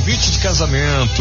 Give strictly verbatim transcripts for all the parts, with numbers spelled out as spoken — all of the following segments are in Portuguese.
convite de casamento.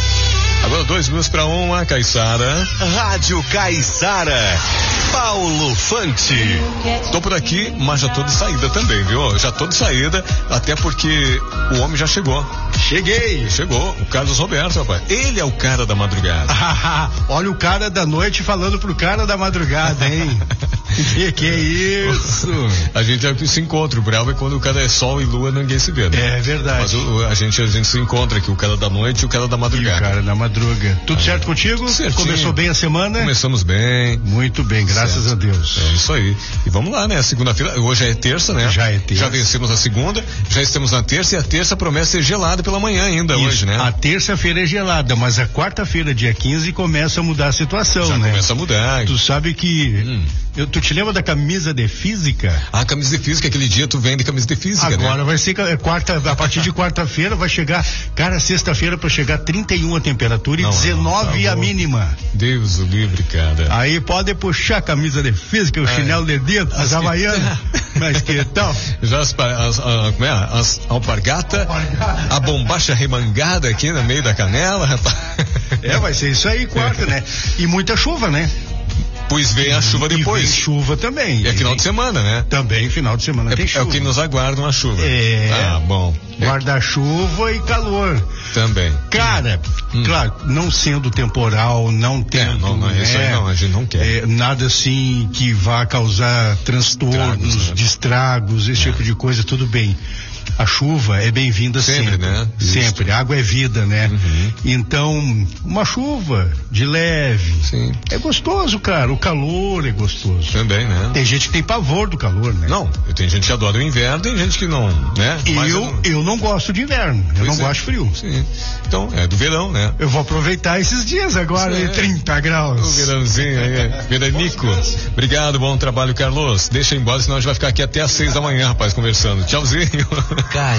Agora dois minutos para uma, Caiçara. Rádio Caiçara, Paulo Fante. Tô por aqui, mas já tô de saída também, viu? Já tô de saída, até porque o homem já chegou. Cheguei. Chegou, o Carlos Roberto, rapaz. Ele é o cara da madrugada. Olha o cara da noite falando pro cara da madrugada, hein? que que é isso? A gente se encontra, o bravo é quando o cara é sol e lua, ninguém se vê, né? É verdade. Mas o, a, gente, a gente se encontra aqui, o cara da noite e o cara da madrugada. E o cara da madruga. Tudo ah, certo contigo? Certinho. Começou bem a semana? Começamos bem. Muito bem, graças certo. a Deus. É isso aí. E vamos lá, né? Segunda-feira, hoje é terça, né? Já é terça. Já vencemos a segunda, já estamos na terça e a terça promete ser gelada pela manhã ainda isso. hoje, né? A terça-feira é gelada, mas a quarta-feira, dia quinze, começa a mudar a situação, já né? Começa a mudar. Tu sabe que... Hum. Eu, tu te lembra da camisa de física? Ah, camisa de física, aquele dia tu vende camisa de física, Agora né? vai ser quarta, a partir de quarta-feira vai chegar, cara, sexta-feira para chegar trinta e um a temperatura não, e dezenove não, tá a mínima. Deus o livre, cara. Aí pode puxar a camisa de física, o Ai, chinelo de dedo, as havaianas. Mas que tal? Já as, as, a, como é? As alpargata, Alpargata, a bombacha remangada aqui no meio da canela, rapaz. É, vai ser isso aí, quarta, né? E muita chuva, né? Pois vem a chuva depois. E vem chuva também. É final de semana, né? Também final de semana é, tem chuva. É o que nos aguarda uma chuva. É. Ah, bom. Guarda-chuva e calor. Também. Cara, hum. claro, não sendo temporal, não tendo. É, não, não, né, isso aí não, a gente não quer. É, nada assim que vá causar transtornos, estragos, né? de estragos, esse é. tipo de coisa, tudo bem. A chuva é bem-vinda sempre, sempre, né? Sempre. Isso. Água é vida, né? Uhum. Então, uma chuva de leve. Sim. É gostoso, cara. O calor é gostoso. Também, né? Tem gente que tem pavor do calor, né? Não, tem gente que adora o inverno, tem gente que não, né? E Mas eu, eu, não... eu não gosto de inverno. Eu pois não é. gosto de frio. Sim. Então, é do verão, né? Eu vou aproveitar esses dias agora, é. trinta graus. O verãozinho aí, veranico. Obrigado, bom trabalho, Carlos. Deixa embora, senão a gente vai ficar aqui até às seis da manhã, rapaz, conversando. Tchauzinho. Cai.